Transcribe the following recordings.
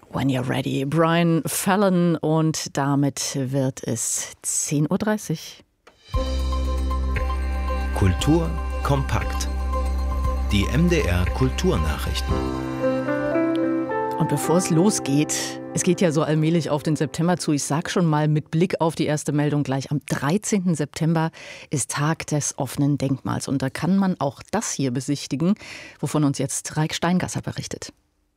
When You're Ready, Brian Fallon, und damit wird es 10.30 Uhr. Kultur kompakt. Die MDR Kulturnachrichten. Und bevor es losgeht, es geht ja so allmählich auf den September zu. Ich sag schon mal mit Blick auf die erste Meldung gleich. Am 13. September ist Tag des offenen Denkmals. Und da kann man auch das hier besichtigen, wovon uns jetzt Raik Steingasser berichtet.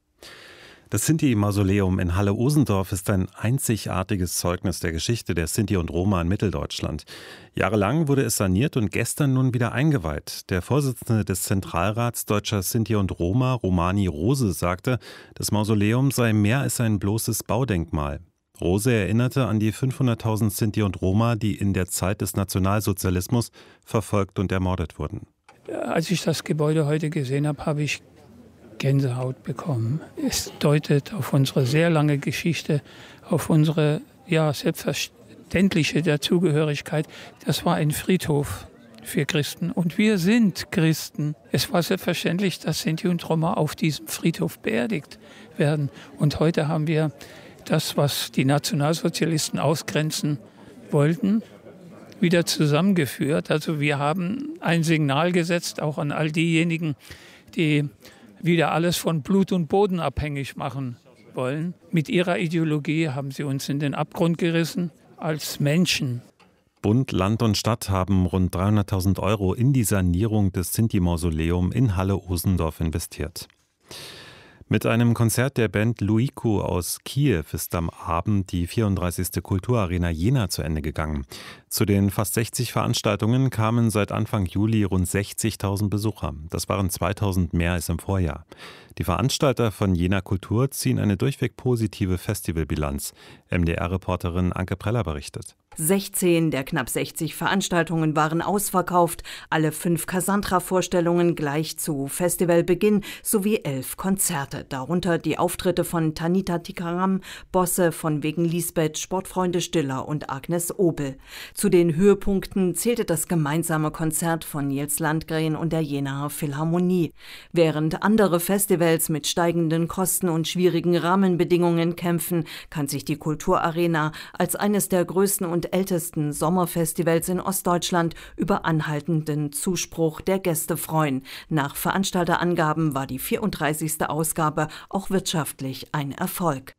Das Sinti-Mausoleum in Halle-Osendorf ist ein einzigartiges Zeugnis der Geschichte der Sinti und Roma in Mitteldeutschland. Jahrelang wurde es saniert und gestern nun wieder eingeweiht. Der Vorsitzende des Zentralrats Deutscher Sinti und Roma, Romani Rose, sagte, das Mausoleum sei mehr als ein bloßes Baudenkmal. Rose erinnerte an die 500.000 Sinti und Roma, die in der Zeit des Nationalsozialismus verfolgt und ermordet wurden. Als ich das Gebäude heute gesehen habe, habe ich Gänsehaut bekommen. Es deutet auf unsere sehr lange Geschichte, auf unsere selbstverständliche Dazugehörigkeit. Das war ein Friedhof für Christen und wir sind Christen. Es war selbstverständlich, dass Sinti und Roma auf diesem Friedhof beerdigt werden. Und heute haben wir das, was die Nationalsozialisten ausgrenzen wollten, wieder zusammengeführt. Also wir haben ein Signal gesetzt, auch an all diejenigen, die wieder alles von Blut und Boden abhängig machen wollen. Mit ihrer Ideologie haben sie uns in den Abgrund gerissen als Menschen. Bund, Land und Stadt haben rund 300.000 € in die Sanierung des Sinti-Mausoleum in Halle-Osendorf investiert. Mit einem Konzert der Band Luiku aus Kiew ist am Abend die 34. Kulturarena Jena zu Ende gegangen. Zu den fast 60 Veranstaltungen kamen seit Anfang Juli rund 60.000 Besucher. Das waren 2.000 mehr als im Vorjahr. Die Veranstalter von Jena Kultur ziehen eine durchweg positive Festivalbilanz. MDR-Reporterin Anke Preller berichtet. 16 der knapp 60 Veranstaltungen waren ausverkauft, alle 5 Cassandra-Vorstellungen gleich zu Festivalbeginn sowie 11 Konzerte, darunter die Auftritte von Tanita Tikaram, Bosse von Wegen Lisbeth, Sportfreunde Stiller und Agnes Obel. Zu den Höhepunkten zählte das gemeinsame Konzert von Nils Landgren und der Jenaer Philharmonie. Während andere Festivals mit steigenden Kosten und schwierigen Rahmenbedingungen kämpfen, kann sich die Kulturarena als eines der größten und ältesten Sommerfestivals in Ostdeutschland über anhaltenden Zuspruch der Gäste freuen. Nach Veranstalterangaben war die 34. Ausgabe auch wirtschaftlich ein Erfolg.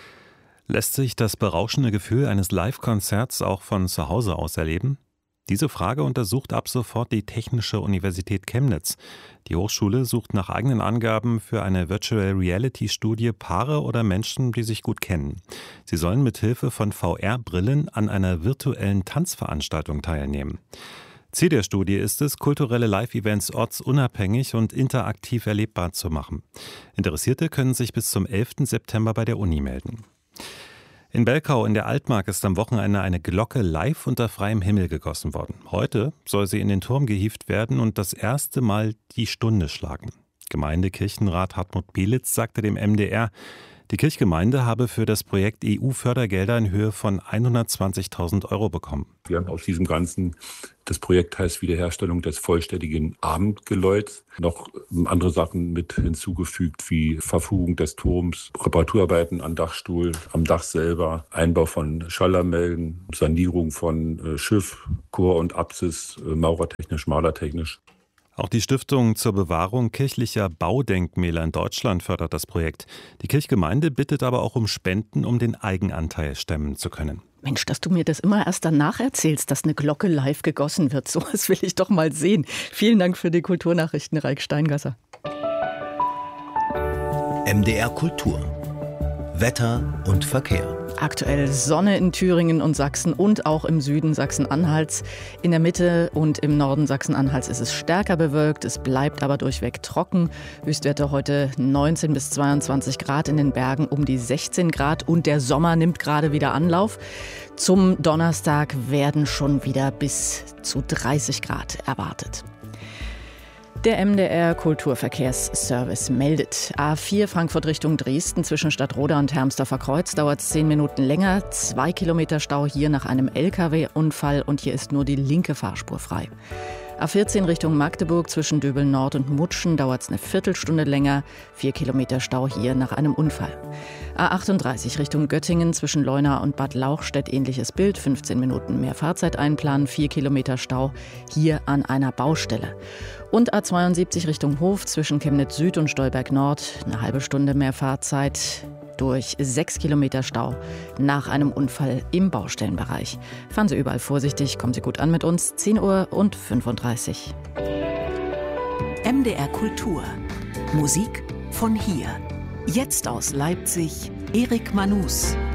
Lässt sich das berauschende Gefühl eines Live-Konzerts auch von zu Hause aus erleben? Diese Frage untersucht ab sofort die Technische Universität Chemnitz. Die Hochschule sucht nach eigenen Angaben für eine Virtual Reality Studie Paare oder Menschen, die sich gut kennen. Sie sollen mit Hilfe von VR-Brillen an einer virtuellen Tanzveranstaltung teilnehmen. Ziel der Studie ist es, kulturelle Live-Events ortsunabhängig und interaktiv erlebbar zu machen. Interessierte können sich bis zum 11. September bei der Uni melden. In Belkau in der Altmark ist am Wochenende eine Glocke live unter freiem Himmel gegossen worden. Heute soll sie in den Turm gehievt werden und das erste Mal die Stunde schlagen. Gemeindekirchenrat Hartmut Belitz sagte dem MDR, die Kirchgemeinde habe für das Projekt EU-Fördergelder in Höhe von 120.000 € bekommen. Wir haben aus diesem Ganzen, das Projekt heißt Wiederherstellung des vollständigen Abendgeläuts, noch andere Sachen mit hinzugefügt, wie Verfugung des Turms, Reparaturarbeiten an Dachstuhl, am Dach selber, Einbau von Schallermelden, Sanierung von Schiff, Chor und Apsis, maurertechnisch, malertechnisch. Auch die Stiftung zur Bewahrung kirchlicher Baudenkmäler in Deutschland fördert das Projekt. Die Kirchgemeinde bittet aber auch um Spenden, um den Eigenanteil stemmen zu können. Mensch, dass du mir das immer erst danach erzählst, dass eine Glocke live gegossen wird. So was will ich doch mal sehen. Vielen Dank für die Kulturnachrichten, Raik Steingasser. MDR Kultur. Wetter und Verkehr. Aktuell Sonne in Thüringen und Sachsen und auch im Süden Sachsen-Anhalts. In der Mitte und im Norden Sachsen-Anhalts ist es stärker bewölkt. Es bleibt aber durchweg trocken. Höchstwerte heute 19 bis 22 Grad, in den Bergen um die 16 Grad. Und der Sommer nimmt gerade wieder Anlauf. Zum Donnerstag werden schon wieder bis zu 30 Grad erwartet. Der MDR Kulturverkehrsservice meldet. A4 Frankfurt Richtung Dresden zwischen Stadtroda und Hermsdorfer Kreuz dauert es 10 Minuten länger. 2 Kilometer Stau hier nach einem LKW-Unfall und hier ist nur die linke Fahrspur frei. A14 Richtung Magdeburg zwischen Döbeln Nord und Mutschen dauert es eine Viertelstunde länger. 4 Kilometer Stau hier nach einem Unfall. A38 Richtung Göttingen zwischen Leuna und Bad Lauchstädt ähnliches Bild. 15 Minuten mehr Fahrzeit einplanen, 4 Kilometer Stau hier an einer Baustelle. Und A72 Richtung Hof zwischen Chemnitz Süd und Stolberg Nord. Eine halbe Stunde mehr Fahrzeit durch 6 Kilometer Stau nach einem Unfall im Baustellenbereich. Fahren Sie überall vorsichtig, kommen Sie gut an mit uns. 10:35 Uhr. MDR Kultur. Musik von hier. Jetzt aus Leipzig, Erik Manus.